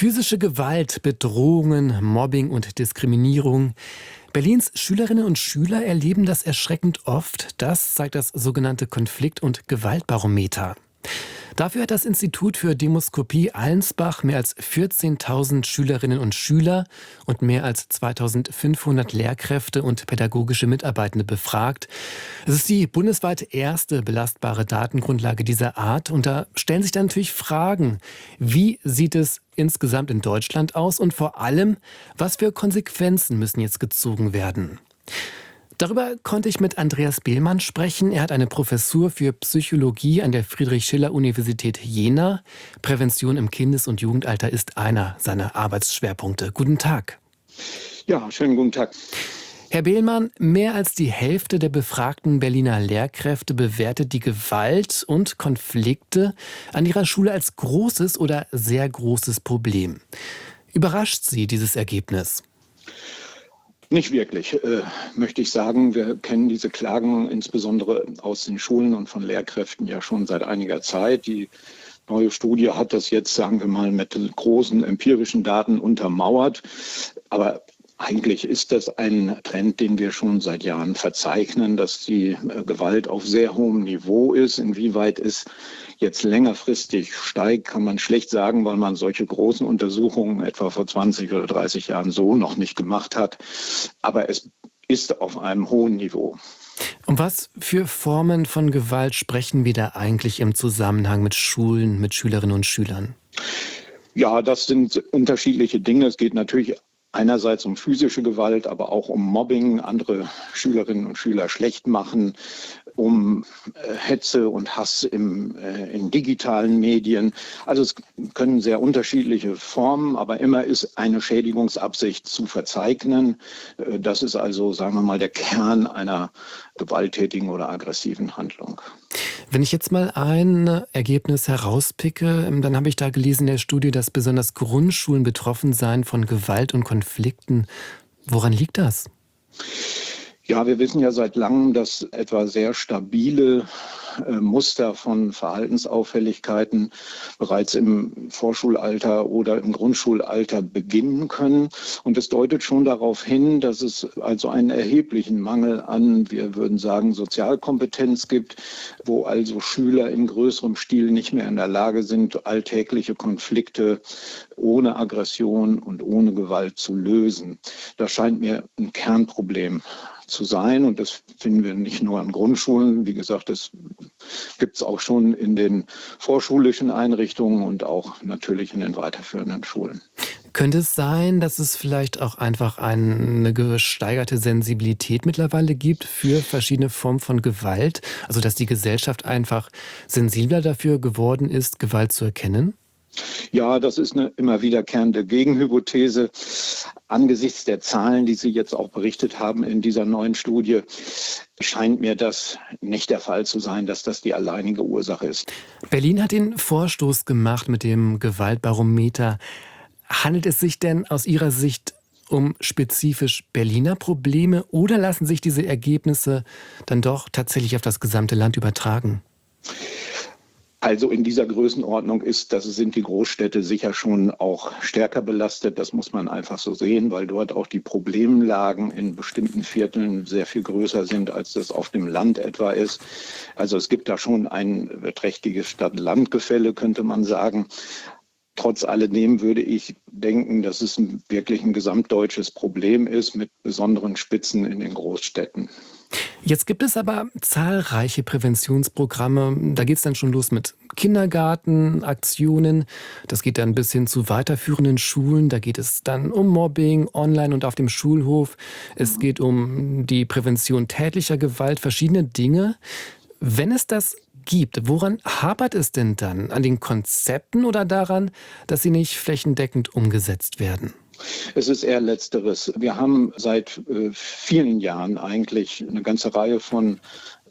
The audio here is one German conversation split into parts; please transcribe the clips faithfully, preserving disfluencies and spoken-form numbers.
Physische Gewalt, Bedrohungen, Mobbing und Diskriminierung. Berlins Schülerinnen und Schüler erleben das erschreckend oft. Das zeigt das sogenannte Konflikt- und Gewaltbarometer. Dafür hat das Institut für Demoskopie Allensbach mehr als vierzehntausend Schülerinnen und Schüler und mehr als zweitausendfünfhundert Lehrkräfte und pädagogische Mitarbeitende befragt. Es ist die bundesweit erste belastbare Datengrundlage dieser Art. Und da stellen sich dann natürlich Fragen. Wie sieht es insgesamt in Deutschland aus? Und vor allem, was für Konsequenzen müssen jetzt gezogen werden? Darüber konnte ich mit Andreas Behlmann sprechen. Er hat eine Professur für Psychologie an der Friedrich-Schiller-Universität Jena. Prävention im Kindes- und Jugendalter ist einer seiner Arbeitsschwerpunkte. Guten Tag. Ja, schönen guten Tag. Herr Behlmann, mehr als die Hälfte der befragten Berliner Lehrkräfte bewertet die Gewalt und Konflikte an ihrer Schule als großes oder sehr großes Problem. Überrascht Sie dieses Ergebnis? Nicht wirklich, äh, möchte ich sagen. Wir kennen diese Klagen insbesondere aus den Schulen und von Lehrkräften ja schon seit einiger Zeit. Die neue Studie hat das jetzt, sagen wir mal, mit großen empirischen Daten untermauert. Aber eigentlich ist das ein Trend, den wir schon seit Jahren verzeichnen, dass die äh, Gewalt auf sehr hohem Niveau ist. Inwieweit es jetzt längerfristig steigt, kann man schlecht sagen, weil man solche großen Untersuchungen etwa vor zwanzig oder dreißig Jahren so noch nicht gemacht hat. Aber es ist auf einem hohen Niveau. Um was für Formen von Gewalt sprechen wir da eigentlich im Zusammenhang mit Schulen, mit Schülerinnen und Schülern? Ja, das sind unterschiedliche Dinge. Es geht natürlich einerseits um physische Gewalt, aber auch um Mobbing, andere Schülerinnen und Schüler schlecht machen, um äh, Hetze und Hass im, äh, in digitalen Medien. Also es können sehr unterschiedliche Formen, aber immer ist eine Schädigungsabsicht zu verzeichnen. Äh, das ist also, sagen wir mal, der Kern einer gewalttätigen oder aggressiven Handlung. Wenn ich jetzt mal ein Ergebnis herauspicke, dann habe ich da gelesen in der Studie, dass besonders Grundschulen betroffen seien von Gewalt und Konflikten. Woran liegt das? Ja, wir wissen ja seit langem, dass etwa sehr stabile äh, Muster von Verhaltensauffälligkeiten bereits im Vorschulalter oder im Grundschulalter beginnen können. Und es deutet schon darauf hin, dass es also einen erheblichen Mangel an, wir würden sagen, Sozialkompetenz gibt, wo also Schüler in größerem Stil nicht mehr in der Lage sind, alltägliche Konflikte ohne Aggression und ohne Gewalt zu lösen. Das scheint mir ein Kernproblem zu sein. Und das finden wir nicht nur an Grundschulen. Wie gesagt, das gibt es auch schon in den vorschulischen Einrichtungen und auch natürlich in den weiterführenden Schulen. Könnte es sein, dass es vielleicht auch einfach eine gesteigerte Sensibilität mittlerweile gibt für verschiedene Formen von Gewalt? Also dass die Gesellschaft einfach sensibler dafür geworden ist, Gewalt zu erkennen? Ja, das ist eine immer wiederkehrende Gegenhypothese. Angesichts der Zahlen, die Sie jetzt auch berichtet haben in dieser neuen Studie, scheint mir das nicht der Fall zu sein, dass das die alleinige Ursache ist. Berlin hat den Vorstoß gemacht mit dem Gewaltbarometer. Handelt es sich denn aus Ihrer Sicht um spezifisch Berliner Probleme oder lassen sich diese Ergebnisse dann doch tatsächlich auf das gesamte Land übertragen? Also in dieser Größenordnung ist, das sind die Großstädte sicher schon auch stärker belastet. Das muss man einfach so sehen, weil dort auch die Problemlagen in bestimmten Vierteln sehr viel größer sind, als das auf dem Land etwa ist. Also es gibt da schon ein trächtiges Stadt-Land-Gefälle, könnte man sagen. Trotz alledem würde ich denken, dass es ein, wirklich ein gesamtdeutsches Problem ist mit besonderen Spitzen in den Großstädten. Jetzt gibt es aber zahlreiche Präventionsprogramme. Da geht es dann schon los mit Kindergartenaktionen. Das geht dann bis hin zu weiterführenden Schulen. Da geht es dann um Mobbing online und auf dem Schulhof. Es geht um die Prävention tätlicher Gewalt, verschiedene Dinge. Wenn es das gibt, woran hapert es denn dann? An den Konzepten oder daran, dass sie nicht flächendeckend umgesetzt werden? Es ist eher Letzteres. Wir haben seit äh, vielen Jahren eigentlich eine ganze Reihe von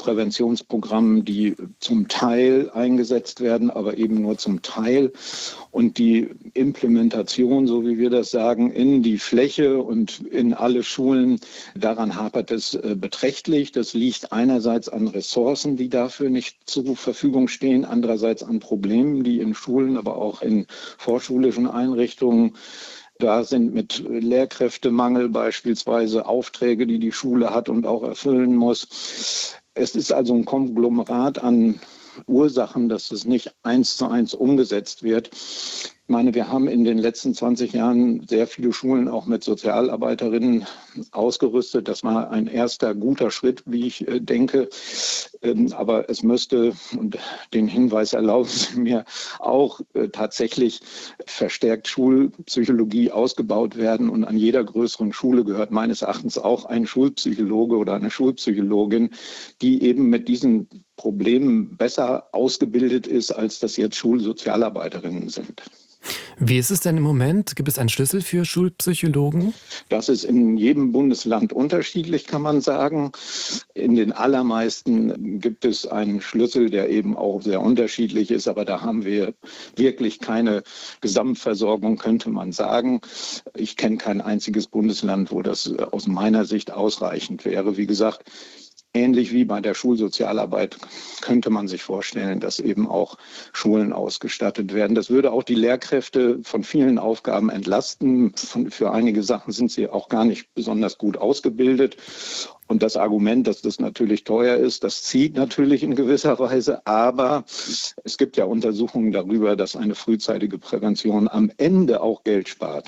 Präventionsprogrammen, die zum Teil eingesetzt werden, aber eben nur zum Teil. Und die Implementation, so wie wir das sagen, in die Fläche und in alle Schulen, daran hapert es äh, beträchtlich. Das liegt einerseits an Ressourcen, die dafür nicht zur Verfügung stehen, andererseits an Problemen, die in Schulen, aber auch in vorschulischen Einrichtungen da sind, mit Lehrkräftemangel beispielsweise, Aufträge, die die Schule hat und auch erfüllen muss. Es ist also ein Konglomerat an Ursachen, dass es nicht eins zu eins umgesetzt wird. Ich meine, wir haben in den letzten zwanzig Jahren sehr viele Schulen auch mit Sozialarbeiterinnen ausgerüstet. Das war ein erster guter Schritt, wie ich äh, denke. Ähm, aber es müsste, und den Hinweis erlauben Sie mir, auch äh, tatsächlich verstärkt Schulpsychologie ausgebaut werden. Und an jeder größeren Schule gehört meines Erachtens auch ein Schulpsychologe oder eine Schulpsychologin, die eben mit diesen Problemen besser ausgebildet ist, als das jetzt Schulsozialarbeiterinnen sind. Wie ist es denn im Moment? Gibt es einen Schlüssel für Schulpsychologen? Das ist in jedem Bundesland unterschiedlich, kann man sagen. In den allermeisten gibt es einen Schlüssel, der eben auch sehr unterschiedlich ist. Aber da haben wir wirklich keine Gesamtversorgung, könnte man sagen. Ich kenne kein einziges Bundesland, wo das aus meiner Sicht ausreichend wäre. Wie gesagt, ähnlich wie bei der Schulsozialarbeit könnte man sich vorstellen, dass eben auch Schulen ausgestattet werden. Das würde auch die Lehrkräfte von vielen Aufgaben entlasten. Für einige Sachen sind sie auch gar nicht besonders gut ausgebildet. Und das Argument, dass das natürlich teuer ist, das zieht natürlich in gewisser Weise. Aber es gibt ja Untersuchungen darüber, dass eine frühzeitige Prävention am Ende auch Geld spart.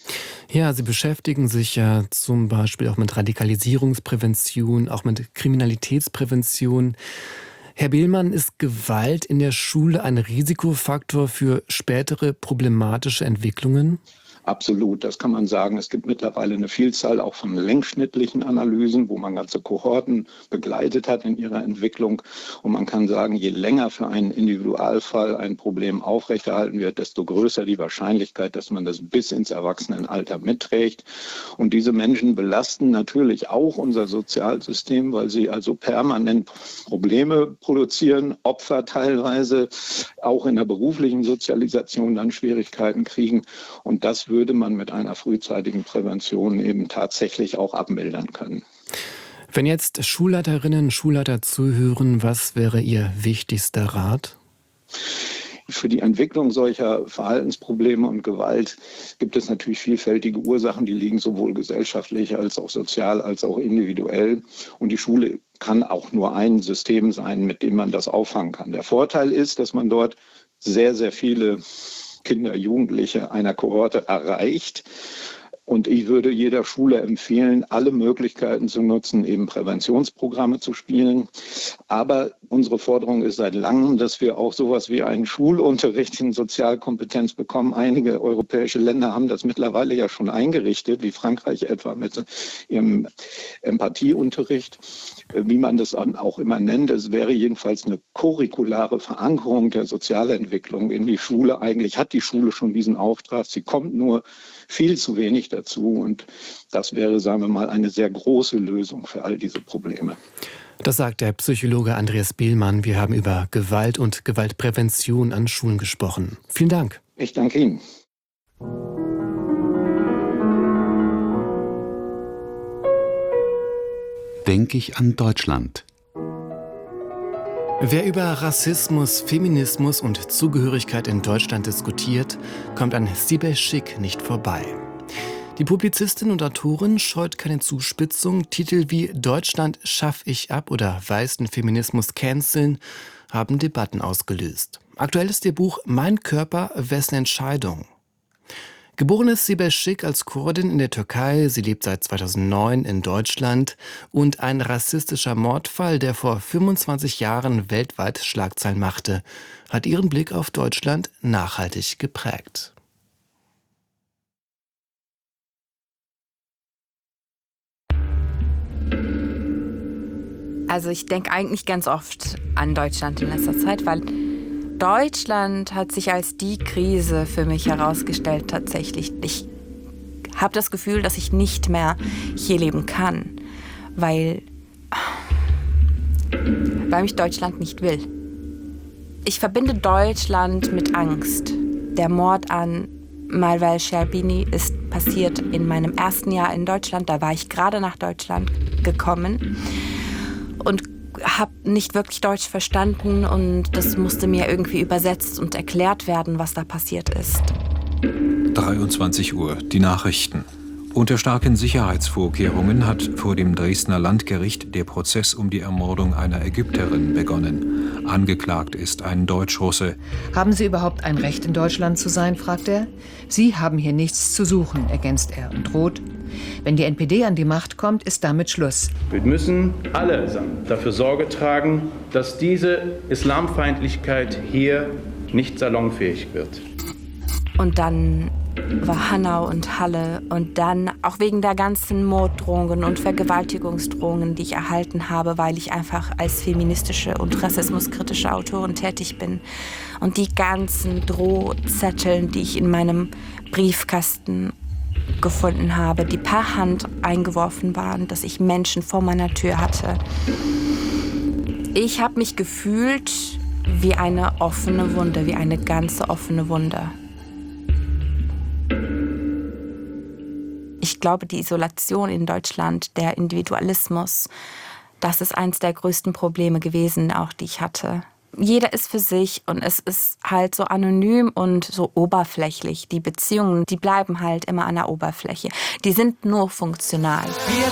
Ja, Sie beschäftigen sich ja zum Beispiel auch mit Radikalisierungsprävention, auch mit Kriminalitätsprävention. Herr Behlmann, ist Gewalt in der Schule ein Risikofaktor für spätere problematische Entwicklungen? Absolut, das kann man sagen. Es gibt mittlerweile eine Vielzahl auch von längsschnittlichen Analysen, wo man ganze Kohorten begleitet hat in ihrer Entwicklung. Und man kann sagen, je länger für einen Individualfall ein Problem aufrechterhalten wird, desto größer die Wahrscheinlichkeit, dass man das bis ins Erwachsenenalter mitträgt. Und diese Menschen belasten natürlich auch unser Sozialsystem, weil sie also permanent Probleme produzieren, Opfer teilweise, auch in der beruflichen Sozialisation dann Schwierigkeiten kriegen. Und das würde man mit einer frühzeitigen Prävention eben tatsächlich auch abmildern können. Wenn jetzt Schulleiterinnen und Schulleiter zuhören, was wäre Ihr wichtigster Rat? Für die Entwicklung solcher Verhaltensprobleme und Gewalt gibt es natürlich vielfältige Ursachen, die liegen sowohl gesellschaftlich als auch sozial als auch individuell. Und die Schule kann auch nur ein System sein, mit dem man das auffangen kann. Der Vorteil ist, dass man dort sehr, sehr viele Kinder, Jugendliche einer Kohorte erreicht. Und ich würde jeder Schule empfehlen, alle Möglichkeiten zu nutzen, eben Präventionsprogramme zu spielen. Aber unsere Forderung ist seit langem, dass wir auch sowas wie einen Schulunterricht in Sozialkompetenz bekommen. Einige europäische Länder haben das mittlerweile ja schon eingerichtet, wie Frankreich etwa mit ihrem Empathieunterricht, wie man das auch immer nennt. Es wäre jedenfalls eine curriculare Verankerung der Sozialentwicklung in die Schule. Eigentlich hat die Schule schon diesen Auftrag. Sie kommt nur viel zu wenig dazu. Und das wäre, sagen wir mal, eine sehr große Lösung für all diese Probleme. Das sagt der Psychologe Andreas Behlmann. Wir haben über Gewalt und Gewaltprävention an Schulen gesprochen. Vielen Dank. Ich danke Ihnen. Denke ich an Deutschland. Wer über Rassismus, Feminismus und Zugehörigkeit in Deutschland diskutiert, kommt an Sibel Schick nicht vorbei. Die Publizistin und Autorin scheut keine Zuspitzung. Titel wie »Deutschland schaff ich ab« oder »Weißen Feminismus canceln« haben Debatten ausgelöst. Aktuell ist ihr Buch »Mein Körper, wessen Entscheidung?«. Geboren ist Sibel Schick als Kurdin in der Türkei. Sie lebt seit zweitausendneun in Deutschland. Und ein rassistischer Mordfall, der vor fünfundzwanzig Jahren weltweit Schlagzeilen machte, hat ihren Blick auf Deutschland nachhaltig geprägt. Also ich denke eigentlich ganz oft an Deutschland in letzter Zeit, weil Deutschland hat sich als die Krise für mich herausgestellt tatsächlich. Ich habe das Gefühl, dass ich nicht mehr hier leben kann, weil weil mich Deutschland nicht will. Ich verbinde Deutschland mit Angst. Der Mord an Marwel Sherbini ist passiert in meinem ersten Jahr in Deutschland. Da war ich gerade nach Deutschland gekommen und habe nicht wirklich Deutsch verstanden. Und das musste mir irgendwie übersetzt und erklärt werden, was da passiert ist. dreiundzwanzig Uhr, die Nachrichten. Unter starken Sicherheitsvorkehrungen hat vor dem Dresdner Landgericht der Prozess um die Ermordung einer Ägypterin begonnen. Angeklagt ist ein Deutsch-Russe. Haben Sie überhaupt ein Recht, in Deutschland zu sein, fragt er. Sie haben hier nichts zu suchen, ergänzt er und droht. Wenn die N P D an die Macht kommt, ist damit Schluss. Wir müssen alle dafür Sorge tragen, dass diese Islamfeindlichkeit hier nicht salonfähig wird. Und dann war Hanau und Halle und dann auch wegen der ganzen Morddrohungen und Vergewaltigungsdrohungen, die ich erhalten habe, weil ich einfach als feministische und rassismuskritische Autorin tätig bin. Und die ganzen Drohzetteln, die ich in meinem Briefkasten gefunden habe, die per Hand eingeworfen waren, dass ich Menschen vor meiner Tür hatte. Ich habe mich gefühlt wie eine offene Wunde, wie eine ganze offene Wunde. Ich glaube, die Isolation in Deutschland, der Individualismus, das ist eines der größten Probleme gewesen, auch die ich hatte. Jeder ist für sich und es ist halt so anonym und so oberflächlich. Die Beziehungen, die bleiben halt immer an der Oberfläche. Die sind nur funktional. Wir